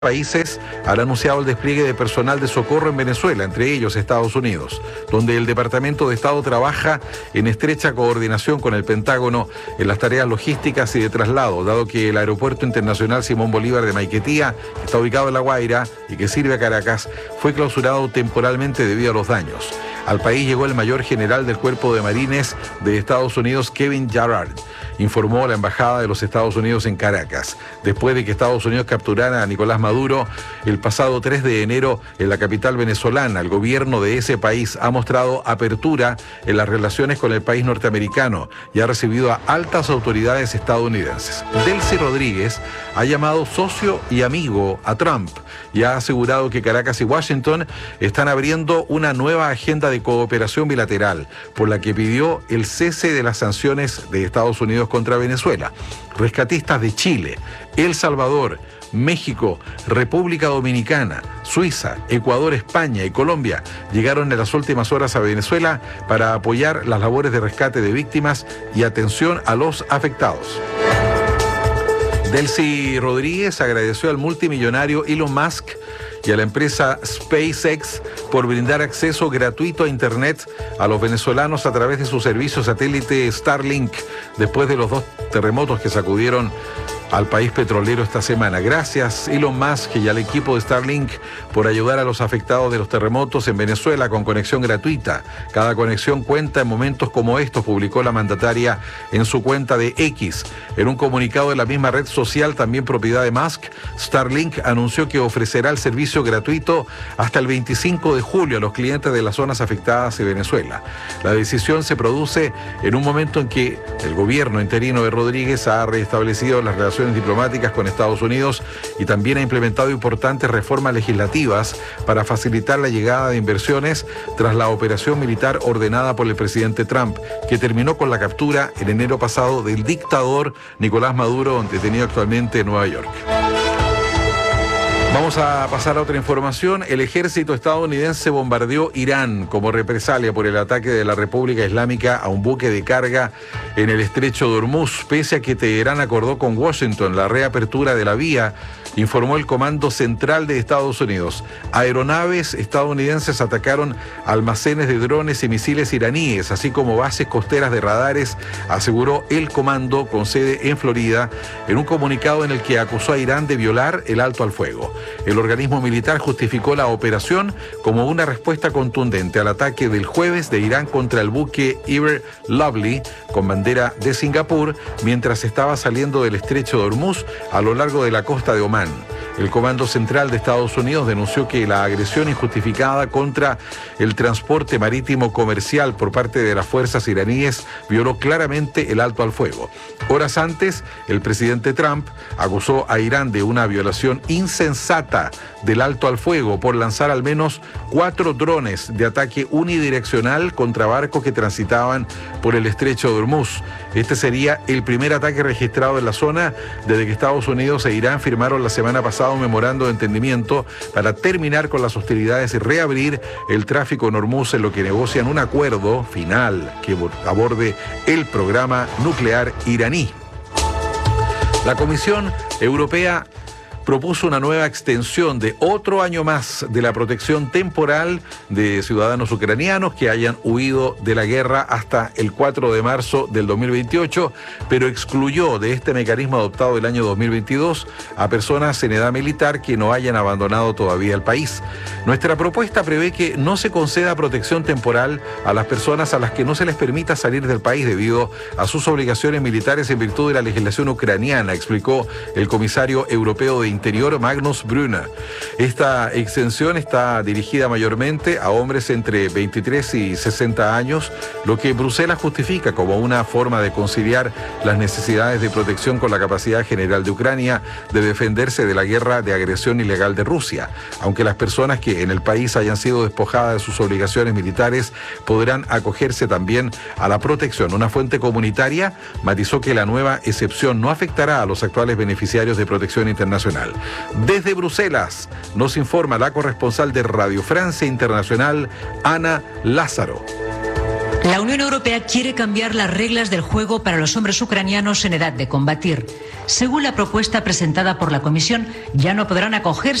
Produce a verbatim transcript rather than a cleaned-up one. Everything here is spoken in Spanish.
países han anunciado el despliegue de personal de socorro en Venezuela, entre ellos Estados Unidos, donde el Departamento de Estado trabaja en estrecha coordinación con el Pentágono en las tareas logísticas y de traslado, dado que el Aeropuerto Internacional Simón Bolívar de Maiquetía, que está ubicado en La Guaira y que sirve a Caracas, fue clausurado temporalmente debido a los daños. Al país llegó el mayor general del Cuerpo de Marines de Estados Unidos, Kevin Jarrard, informó la Embajada de los Estados Unidos en Caracas, después de que Estados Unidos capturara a Nicolás Maduro el pasado tres de enero en la capital venezolana. El gobierno de ese país ha mostrado apertura en las relaciones con el país norteamericano y ha recibido a altas autoridades estadounidenses. Delcy Rodríguez ha llamado socio y amigo a Trump y ha asegurado que Caracas y Washington están abriendo una nueva agenda de cooperación bilateral, por la que pidió el cese de las sanciones de Estados Unidos contra Venezuela. Rescatistas de Chile, El Salvador, México, República Dominicana, Suiza, Ecuador, España y Colombia llegaron en las últimas horas a Venezuela para apoyar las labores de rescate de víctimas y atención a los afectados. Delcy Rodríguez agradeció al multimillonario Elon Musk y a la empresa SpaceX por brindar acceso gratuito a Internet a los venezolanos a través de su servicio satélite Starlink, después de los dos terremotos que sacudieron al país petrolero esta semana. Gracias Elon Musk y al equipo de Starlink por ayudar a los afectados de los terremotos en Venezuela con conexión gratuita. Cada conexión cuenta en momentos como estos, publicó la mandataria en su cuenta de X. En un comunicado de la misma red social, también propiedad de Musk, Starlink anunció que ofrecerá el servicio gratuito hasta el veinticinco de julio a los clientes de las zonas afectadas de Venezuela. La decisión se produce en un momento en que el gobierno interino de Rodríguez ha restablecido las relaciones diplomáticas con Estados Unidos y también ha implementado importantes reformas legislativas para facilitar la llegada de inversiones tras la operación militar ordenada por el presidente Trump, que terminó con la captura en enero pasado del dictador Nicolás Maduro, detenido actualmente en Nueva York. Vamos a pasar a otra información. El ejército estadounidense bombardeó Irán como represalia por el ataque de la República Islámica a un buque de carga en el estrecho de Hormuz, pese a que Teherán acordó con Washington la reapertura de la vía, informó el Comando Central de Estados Unidos. Aeronaves estadounidenses atacaron almacenes de drones y misiles iraníes, así como bases costeras de radares, aseguró el comando con sede en Florida, en un comunicado en el que acusó a Irán de violar el alto al fuego. El organismo militar justificó la operación como una respuesta contundente al ataque del jueves de Irán contra el buque Ever Lovely, con bandera de Singapur, mientras estaba saliendo del estrecho de Hormuz a lo largo de la costa de Omán. El Comando Central de Estados Unidos denunció que la agresión injustificada contra el transporte marítimo comercial por parte de las fuerzas iraníes violó claramente el alto al fuego. Horas antes, el presidente Trump acusó a Irán de una violación insensata del alto al fuego por lanzar al menos cuatro drones de ataque unidireccional contra barcos que transitaban por el estrecho de Hormuz. Este sería el primer ataque registrado en la zona desde que Estados Unidos e Irán firmaron la semana pasada un memorando de entendimiento para terminar con las hostilidades y reabrir el tráfico en Hormuz, en lo que negocian un acuerdo final que aborde el programa nuclear iraní. La Comisión Europea propuso una nueva extensión de otro año más de la protección temporal de ciudadanos ucranianos que hayan huido de la guerra hasta el cuatro de marzo del dos mil veintiocho, pero excluyó de este mecanismo adoptado el año dos mil veintidós a personas en edad militar que no hayan abandonado todavía el país. Nuestra propuesta prevé que no se conceda protección temporal a las personas a las que no se les permita salir del país debido a sus obligaciones militares en virtud de la legislación ucraniana, explicó el comisario europeo de Interior Magnus Brunner. Esta exención está dirigida mayormente a hombres entre veintitrés y sesenta años, lo que Bruselas justifica como una forma de conciliar las necesidades de protección con la capacidad general de Ucrania de defenderse de la guerra de agresión ilegal de Rusia. Aunque las personas que en el país hayan sido despojadas de sus obligaciones militares podrán acogerse también a la protección. Una fuente comunitaria matizó que la nueva excepción no afectará a los actuales beneficiarios de protección internacional. Desde Bruselas nos informa la corresponsal de Radio Francia Internacional, Ana Lázaro. La Unión Europea quiere cambiar las reglas del juego para los hombres ucranianos en edad de combatir. Según la propuesta presentada por la Comisión, ya no podrán acogerse